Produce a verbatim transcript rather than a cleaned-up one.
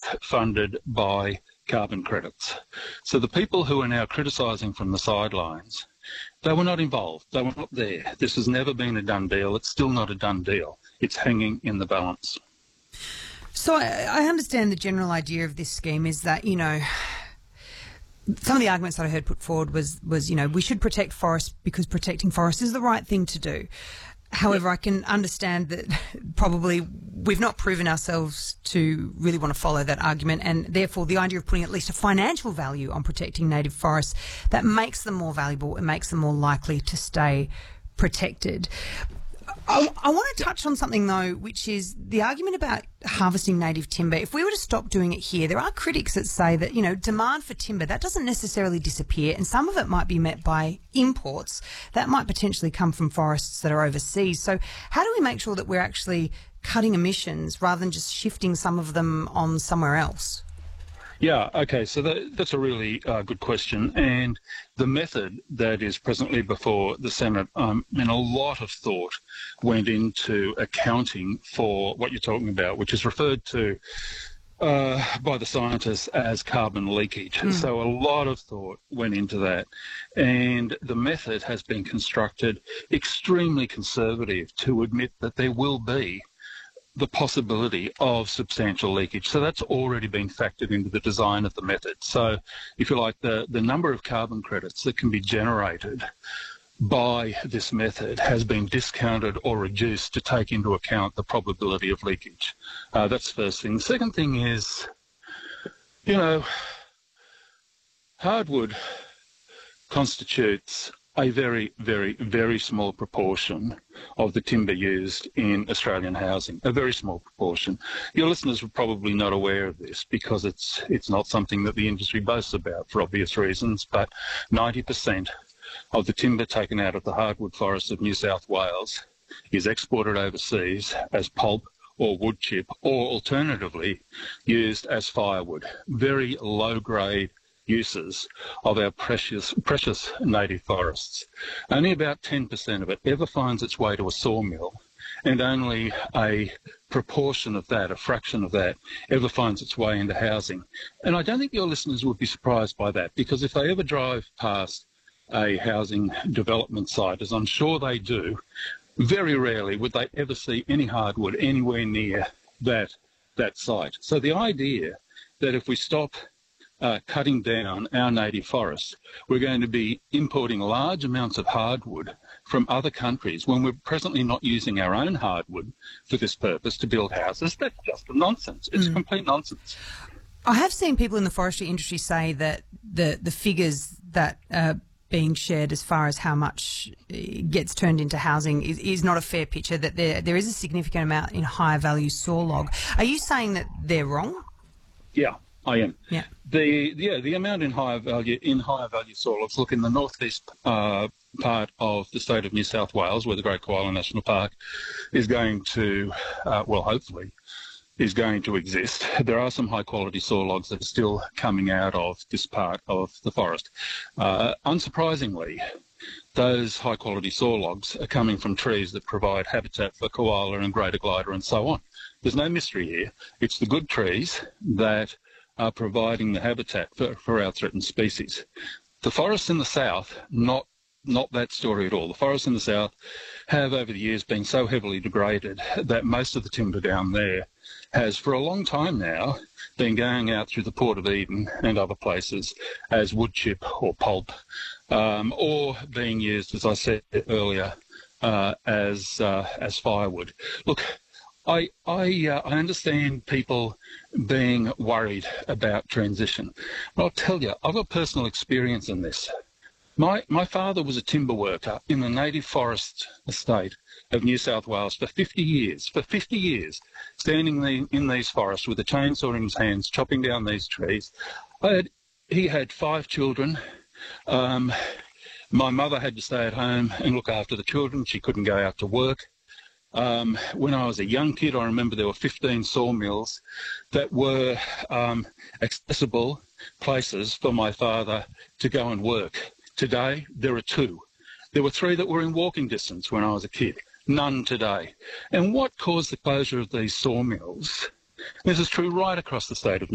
funded by carbon credits. So the people who are now criticising from the sidelines, they were not involved. They were not there. This has never been a done deal. It's still not a done deal. It's hanging in the balance. So I, I understand the general idea of this scheme is that, you know, some of the arguments that I heard put forward was, was, you know, we should protect forests because protecting forests is the right thing to do. However, I can understand that probably we've not proven ourselves to really want to follow that argument, and therefore the idea of putting at least a financial value on protecting native forests, that makes them more valuable, it makes them more likely to stay protected. I, I want to touch on something, though, which is the argument about harvesting native timber. If we were to stop doing it here, there are critics that say that, you know, demand for timber, that doesn't necessarily disappear, and some of it might be met by imports that might potentially come from forests that are overseas. So how do we make sure that we're actually cutting emissions rather than just shifting some of them on somewhere else? Yeah, okay, so that, that's a really uh, good question. And the method that is presently before the Senate, um, and a lot of thought went into accounting for what you're talking about, which is referred to uh, by the scientists as carbon leakage. Mm. So a lot of thought went into that. And the method has been constructed extremely conservative to admit that there will be the possibility of substantial leakage. So that's already been factored into the design of the method. So if you like, the, the number of carbon credits that can be generated by this method has been discounted or reduced to take into account the probability of leakage. Uh, that's the first thing. The second thing is, you know, hardwood constitutes a very, very, very small proportion of the timber used in Australian housing, a very small proportion. Your listeners are probably not aware of this because it's it's not something that the industry boasts about for obvious reasons, but ninety percent of the timber taken out of the hardwood forests of New South Wales is exported overseas as pulp or wood chip, or alternatively used as firewood. Very low-grade uses of our precious precious native forests. Only about ten percent of it ever finds its way to a sawmill, and only a proportion of that, a fraction of that, ever finds its way into housing. And I don't think your listeners would be surprised by that, because if they ever drive past a housing development site, as I'm sure they do, very rarely would they ever see any hardwood anywhere near that, that site. So the idea that if we stop Uh, cutting down our native forests, we're going to be importing large amounts of hardwood from other countries when we're presently not using our own hardwood for this purpose to build houses. That's just nonsense. It's mm. complete nonsense. I have seen people in the forestry industry say that the, the figures that are being shared as far as how much gets turned into housing is, is not a fair picture, that there there is a significant amount in higher value sawlog. Are you saying that they're wrong? Yeah. I am. Yeah. The yeah the amount in higher value in higher value soils. Look, in the northeast uh, part of the state of New South Wales, where the Great Koala National Park is going to, uh, well, hopefully, is going to exist. There are some high quality saw logs that are still coming out of this part of the forest. Uh, unsurprisingly, those high quality saw logs are coming from trees that provide habitat for koala and greater glider and so on. There's no mystery here. It's the good trees that are providing the habitat for, for our threatened species. The forests in the south, not not that story at all. The forests in the south have over the years been so heavily degraded that most of the timber down there has for a long time now been going out through the Port of Eden and other places as wood chip or pulp, um, or being used, as I said earlier, uh, as uh, as firewood. Look, I I, uh, I understand people being worried about transition, but I'll tell you, I've got personal experience in this. My my father was a timber worker in the native forest estate of New South Wales for fifty years. For fifty years, standing the, in these forests with a chainsaw in his hands, chopping down these trees. I had, he had five children. Um, my mother had to stay at home and look after the children. She couldn't go out to work. Um, when I was a young kid, I remember there were fifteen sawmills that were um, accessible places for my father to go and work. Today, there are two. There were three that were in walking distance when I was a kid. None today. And what caused the closure of these sawmills? This is true right across the state of